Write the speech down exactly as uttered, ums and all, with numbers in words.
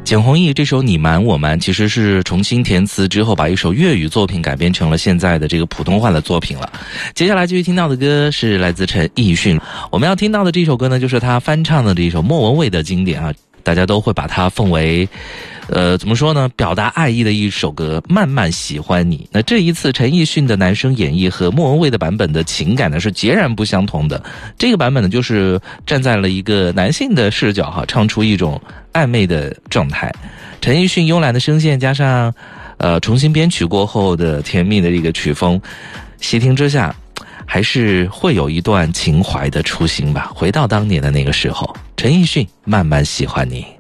简弘毅这首你瞒我瞒其实是重新填词之后把一首粤语作品改编成了现在的这个普通话的作品了。接下来继续听到的歌是来自陈奕迅，我们要听到的这首歌呢就是他翻唱的这首莫文蔚的经典啊，大家都会把它奉为呃，怎么说呢？表达爱意的一首歌，慢慢喜欢你。那这一次陈奕迅的男声演绎和莫文蔚的版本的情感呢是截然不相同的。这个版本呢就是站在了一个男性的视角哈，唱出一种暧昧的状态。陈奕迅慵懒的声线加上呃重新编曲过后的甜蜜的一个曲风，细听之下还是会有一段情怀的初心吧。回到当年的那个时候，陈奕迅慢慢喜欢你。